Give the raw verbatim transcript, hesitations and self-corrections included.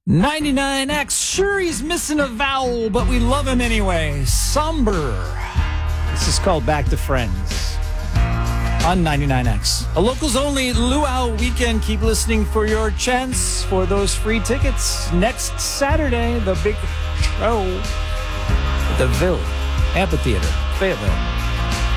ninety-nine X, sure he's missing a vowel, but we love him anyway. Somber. This is called Back to Friends on ninety-nine X. A locals only luau weekend. Keep listening for your chance for those free tickets. Next Saturday, the big show at the Ville Amphitheater, Fayetteville.